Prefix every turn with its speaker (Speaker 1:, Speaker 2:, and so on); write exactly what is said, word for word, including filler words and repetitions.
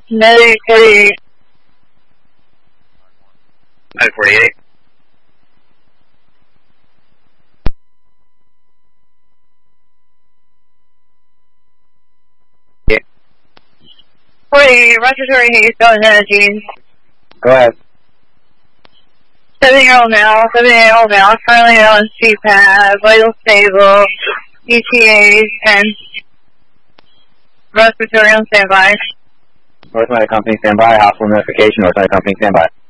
Speaker 1: Medic forty-eight.
Speaker 2: Medic forty-eight.
Speaker 1: forty-eight, respiratory haze, going nineteen.
Speaker 2: Go ahead.
Speaker 1: seventy-year-old male, seventy-year-old male, currently on C PAP, vital stable, E T As, ten. Respiratory on standby.
Speaker 2: North Medic Company standby, hospital notification, North Medic Company standby.